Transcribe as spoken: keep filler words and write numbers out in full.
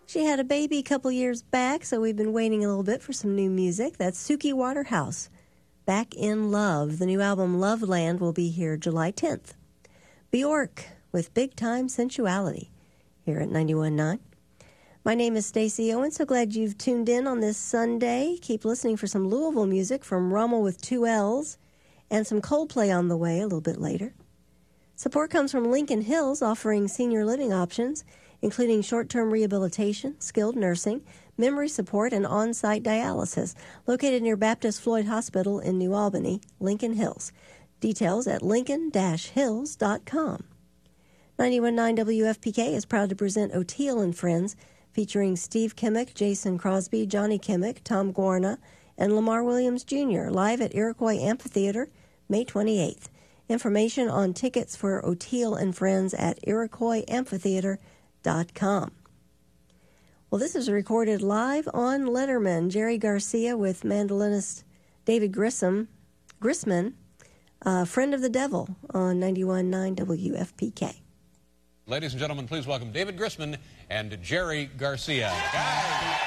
She had a baby a couple years back, so we've been waiting a little bit for some new music. That's Suki Waterhouse, Back in Love. The new album Loveland will be here July tenth. Bjork with Big Time Sensuality here at ninety-one point nine. My name is Stacey Owen. So glad you've tuned in on this Sunday. Keep listening for some Louisville music from Rommel with two L's and some Coldplay on the way a little bit later. Support comes from Lincoln Hills, offering senior living options, including short-term rehabilitation, skilled nursing, memory support, and on-site dialysis. Located near Baptist Floyd Hospital in New Albany, Lincoln Hills. Details at lincoln dash hills dot com. ninety-one point nine W F P K is proud to present O'Teal and Friends, featuring Steve Kimmick, Jason Crosby, Johnny Kimmick, Tom Guarna, and Lamar Williams Junior, live at Iroquois Amphitheater, May twenty-eighth. Information on tickets for O'Teal and Friends at iroquois amphitheater dot com. Well, this is recorded live on Letterman. Jerry Garcia with mandolinist David Grissom, Grissman, uh, Friend of the Devil, on ninety-one point nine W F P K. Ladies and gentlemen, please welcome David Grissman and Jerry Garcia. Guys.